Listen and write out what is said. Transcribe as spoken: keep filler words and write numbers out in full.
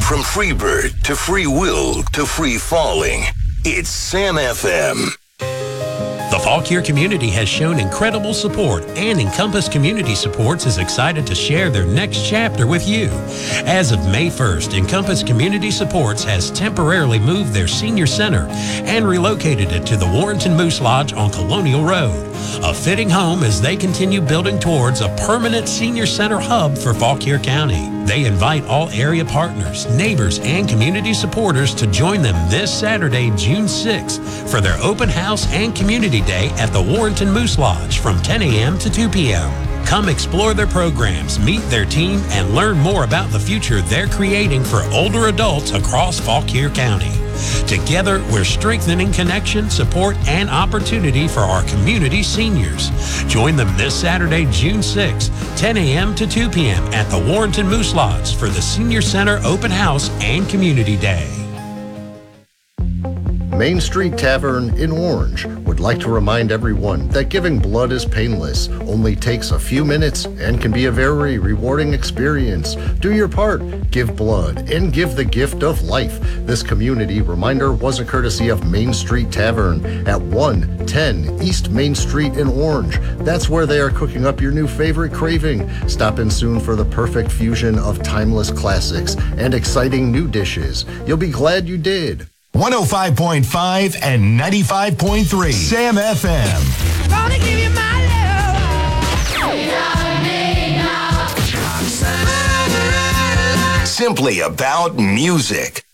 From Freebird to Free Will to Free Falling, it's Sam F M. The Fauquier community has shown incredible support, and Encompass Community Supports is excited to share their next chapter with you. As of May first, Encompass Community Supports has temporarily moved their senior center and relocated it to the Warrenton Moose Lodge on Colonial Road, a fitting home as they continue building towards a permanent senior center hub for Fauquier County. They invite all area partners, neighbors, and community supporters to join them this Saturday, June sixth, for their open house and community day at the Warrenton Moose Lodge from ten a.m. to two p.m. Come explore their programs, meet their team, and learn more about the future they're creating for older adults across Fauquier County. Together, we're strengthening connection, support, and opportunity for our community seniors. Join them this Saturday, June sixth, ten a.m. to two p.m. at the Warrenton Moose Lodge for the Senior Center Open House and Community Day. Main Street Tavern in Orange would like to remind everyone that giving blood is painless, only takes a few minutes, and can be a very rewarding experience. Do your part, give blood, and give the gift of life. This community reminder was a courtesy of Main Street Tavern at one ten East Main Street in Orange. That's where they are cooking up your new favorite craving. Stop in soon for the perfect fusion of timeless classics and exciting new dishes. You'll be glad you did. one oh five point five and ninety-five point three Sam F M. Gonna give you my love. Simply about music.